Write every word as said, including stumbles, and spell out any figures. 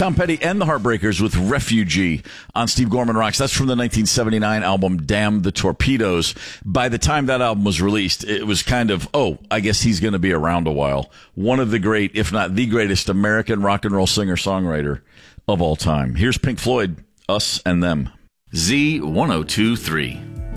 Tom Petty and the Heartbreakers with Refugee on Steve Gorman Rocks. That's from the nineteen seventy-nine album Damn the Torpedoes. By the time that album was released, it was kind of, oh, I guess he's going to be around a while. One of the great, if not the greatest, American rock and roll singer-songwriter of all time. Here's Pink Floyd, Us and Them. Z ten twenty-three.